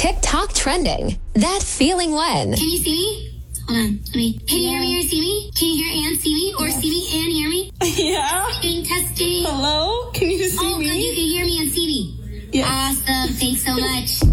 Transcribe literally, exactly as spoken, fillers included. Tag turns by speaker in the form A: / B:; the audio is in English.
A: TikTok trending. That feeling when?
B: Can you see me? Hold on. Let me. Can you hear me or see me? Can you hear and see me? Or see me and hear me?
C: Yeah.
B: Testing, testing.
C: Hello? Can you see
B: oh,
C: me?
B: Oh, you can hear me and see me.
C: Yeah.
B: Awesome. Thanks so much.